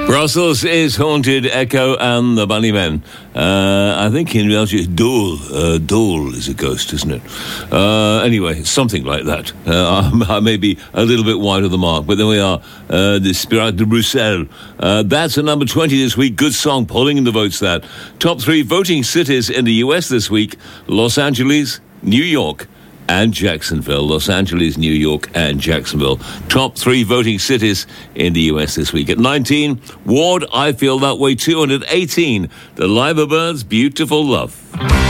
Brussels is haunted, Echo and the Bunnymen. I think in Welsh it's Dole. Dole is a ghost, isn't it? Anyway, something like that. I may be a little bit wide of the mark, but there we are. The Spirit de Bruxelles. That's a number 20 this week. Good song, pulling in the votes that. Top 3 voting cities in the US this week. Los Angeles, New York, and Jacksonville. Los Angeles, New York, and Jacksonville. Top 3 voting cities in the US this week. At 19, Ward, I Feel That Way 218. The Liverbirds, Beautiful Love.